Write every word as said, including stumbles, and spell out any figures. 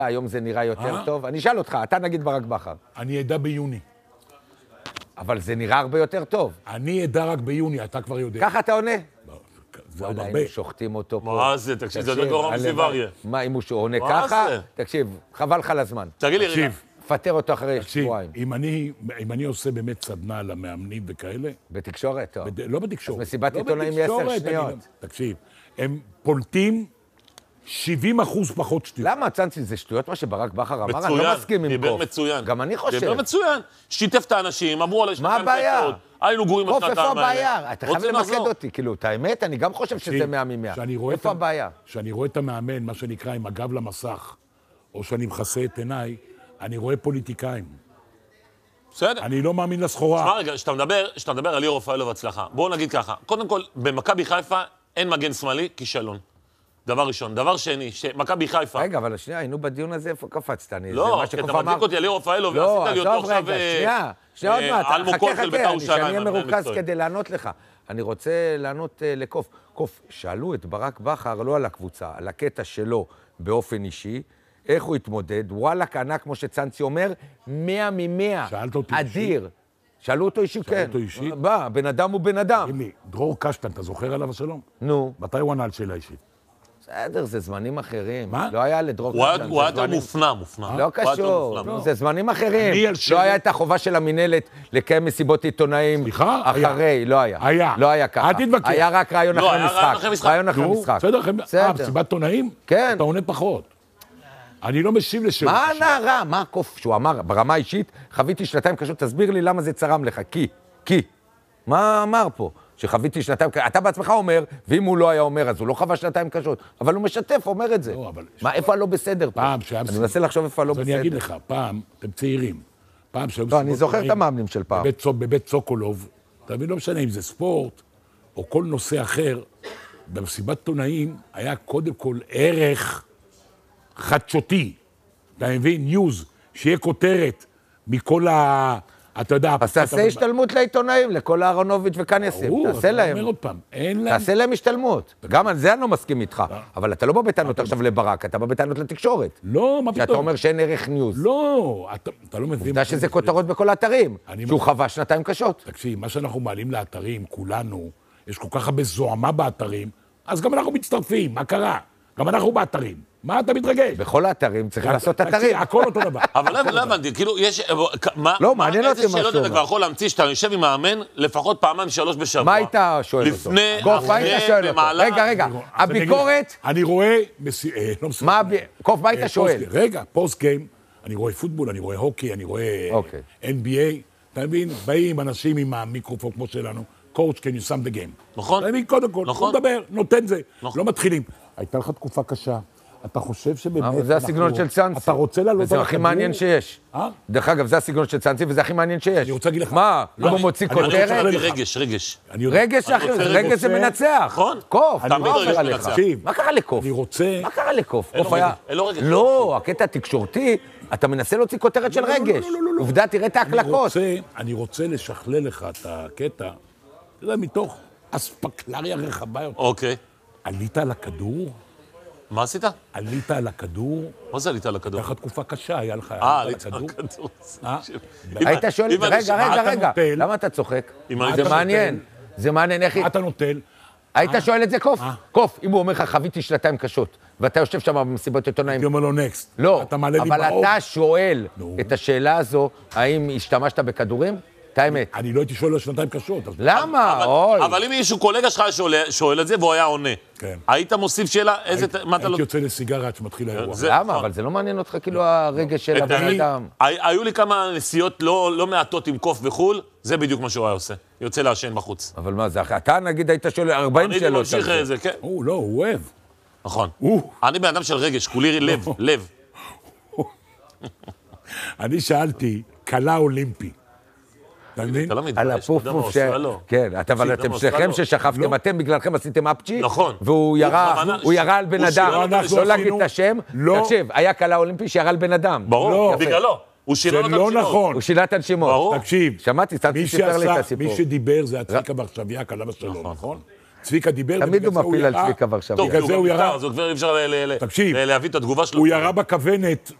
היום זה נראה יותר טוב. אני אשאל אותך, אתה נגיד ברק בכר. אני אדע ביוני. אבל זה נראה הרבה יותר טוב. אני אדע רק ביוני, אתה כבר יודע. ככה אתה עונה? זה עוד הרבה. היינו שוחטים אותו פה. מה זה? תקשיב, זה דגורם סיבריה. מה, אם הוא עונה ככה? תקשיב, חבל לך לזמן. תגיד לי, רגע. פטר אותו אחרי שבועיים. אם אני עושה באמת סדנה למאמנים וכאלה... בתקשורת, טוב. לא בתקשורת. אז מסיבת עיתונאים עשר שניות. תקשיב, הם פולטים שבעים אחוז פחות שטויות. למה, צאנצי, זה שטויות מה שברק בכר אמר? אני לא מסכים עם קוף. דיבר מצוין. גם אני חושב. דיבר מצוין. שיתף את האנשים, אמרו עלי שנתיים הבעיה? היינו גרועים קוף, בשנתיים איפה הבעיה? אתה חייב למקד אותי. כאילו, את האמת, אני גם חושב שזה מאה ממאה. איפה הבעיה? כשאני רואה את המאמן, מה שנקרא, עם הגב למסך, או שאני מכסה את עיניי, אני רואה פוליטיקאים. בסדר. אני לא מאמין לסחורה. תשמע רגע, שאתה מדבר, שאתה מדבר על ליאור רפאלוב הצלחה. בואו נגיד ככה. קודם כל, במכבי חיפה אין מגן שמאלי, כישלון. דבר ראשון. דבר שני, שמכבי חיפה... רגע, אבל השנייה, היינו בדיון הזה, איפה קפצת? לא, כי אתה מדליק אותי על ליאור רפאלוב, ועשית לי אותו עכשיו... לא, שנייה, שנייה עוד מעט, חכה, חכה, שאני אהיה מרוכז כדי לענות לך. אני רוצה לענות לקוף. קוף, שאלו את ברק בכר, לא על הקבוצה, על הקטע שלו באופן אישי, איך הוא התמודד, וואלה, קנה, כמו שצאנצי אומר, מאה ממאה. שאלת אותי אדיר. שאלו אותו אישי, כן. שאלת אותו אישי? בא, בן אדם הוא בן אדם. תגיד לי, דרור קשטן, אתה זוכר עליו השלום? נו. מתי הוא ענה על שאלה אישית? בסדר, זה זמנים אחרים. מה? לא היה לדרור קשטן. הוא היה יותר מופנע, מופנע. לא קשור, זה זמנים אחרים. לא היה את החובה של המנהלת לקיים מסיבות עיתונאים. סליחה? אחרי, לא היה. היה. לא היה ככה. אל תתווכח. היה רק רעיון לא, אחרי היה רעיון אחרי משחק. משחק. רעיון אחרי משחק. בסדר, אה, מסיבת עיתונאים? כן. אתה עונה פחות. אני לא משיב לשאלות. מה הנערה? מה הקוף שהוא אמר? ברמה האישית, חוויתי שנתיים קשות, תסביר לי למה זה צרם לך. כי, כי. מה אמר פה? שחוויתי שנתיים קשות. אתה בעצמך אומר, ואם הוא לא היה אומר, אז הוא לא חווה שנתיים קשות. אבל הוא משתף, אומר את זה. לא, אבל... מה, איפה הלא בסדר פה? פעם שהיה... אני מנסה לחשוב איפה הלא בסדר. אז אני אגיד לך, פעם, אתם צעירים. פעם שהיו... לא, אני זוכר את המאמנים של פעם. בבית סוקולוב, אתה מבין, לא משנה אם זה ספורט, או כל נושא אחר, במסיבת עיתונאים היה קודם כל ערך חדשותי. אתה מבין? ניוז, שיהיה כותרת מכל ה... אתה יודע... אז תעשה השתלמות לעיתונאים, לכל אהרונוביץ' וקניאסים, תעשה להם. אומר עוד פעם, אין להם... תעשה להם השתלמות. גם על זה אני לא מסכים איתך. אבל אתה לא בא בטענות עכשיו לברק, אתה בא בטענות לתקשורת. לא, מה פתאום? שאתה אומר שאין ערך ניוז. לא, אתה לא מבין... עובדה שזה כותרות בכל האתרים, שהוא חווה שנתיים קשות. תקשיב, מה שאנחנו מעלים לאתרים, כולנו, יש כל כך הרבה זוהמה באתרים, אז גם אנחנו מצטרפים, מה קרה? גם אנחנו באתרים. מה אתה מתרגש? בכל האתרים צריכים לעשות אתרים. הכל אותו דבר. אבל לא הבנתי, כאילו, יש... לא, מעניין אותי איזה משהו. שאלות אתה כבר יכול להמציא שאתה יושב עם מאמן לפחות פעמיים שלוש בשבוע? מה היית שואל אותו? לפני, אחרי, במהלך... רגע, רגע, הביקורת... אני רואה... לא מסוים. קוף, מה היית שואל? רגע, פוסט גיים, אני רואה פוטבול, אני רואה הוקי, אני רואה אן בי איי, אתה מבין? באים אנשים עם המיקרופון כמו שלנו, coach, can you sum the game? נכון. אתה מבין, קודם כל, הוא מדבר, נותן זה, לא מתחילים. הייתה לך תקופה קשה. אתה חושב שבאמת... זה הסגנון של צאנצי. אתה רוצה לעלות על הכדור? וזה הכי מעניין שיש. דרך אגב, זה הסגנון של צאנצי, וזה הכי מעניין שיש. אני רוצה להגיד לך... מה? אם הוא מוציא כותרת? רגש, רגש. רגש, רגש זה מנצח. נכון. קוף, מה קרה לך? מה קרה לקוף? אני רוצה... מה קרה לקוף? קוף היה... לא, הקטע התקשורתי, אתה מנסה להוציא כותרת של רגש. עובדה, תראה את ההקלקות. אני רוצה לשכלל לך את הקטע, אתה יודע, מתוך אספקלריה רחבה יותר. אוקיי. עלית על הכדור? מה עשית? עלית על הכדור. מה זה עלית על הכדור? היה לך תקופה קשה, היה לך אה, עלית על הכדור. היית שואל, רגע, רגע, רגע, למה אתה צוחק? זה מעניין, זה מעניין איך... מה אתה נוטל? היית שואל את זה קוף? קוף, אם הוא אומר לך, חוויתי שנתיים קשות, ואתה יושב שם במסיבות עיתונאים... אני אומר לו נקסט. לא, אבל אתה שואל את השאלה הזו, האם השתמשת בכדורים? את האמת. אני לא הייתי שואל לו שנתיים קשות. למה? אבל אם מישהו קולגה שלך שואל את זה, והוא היה עונה. היית מוסיף שאלה, איזה... הייתי יוצא לסיגרה עד שמתחיל האירוע. למה? אבל זה לא מעניין אותך כאילו הרגש של הבן אדם. היו לי כמה נסיעות לא מעטות עם קוף וחול, זה בדיוק מה שהוא היה עושה. יוצא לעשן בחוץ. אבל מה זה? אתה נגיד היית שואל ארבעים שאלות. אני ממשיך את זה, כן. הוא לא, הוא אוהב. נכון. אני בן אדם של רגש, כולי לב, לב. אני שאלתי, קלה אולימפי. אתה מבין? על הפופוף ש... כן, אבל אתם שניכם ששכבתם, אתם בגללכם עשיתם אפצ'י, נכון. והוא ירה על בן אדם, לא להגיד את השם, תקשיב, היה קלה אולימפי שירה על בן אדם. ברור, בגללו. הוא שינה זה לא נכון. הוא שינה את הנשימות. תקשיב, שמעתי, סתם סיפר לי את הסיפור. מי שדיבר זה הצחיקה בעכשוויה, קלה בשלום, נכון? צביקה דיבר, תמיד הוא מפיל על צביקה ורשביה. טוב, הוא כבר נפטר, אז הוא כבר אי אפשר להביא את התגובה שלו. הוא ירה בכוונת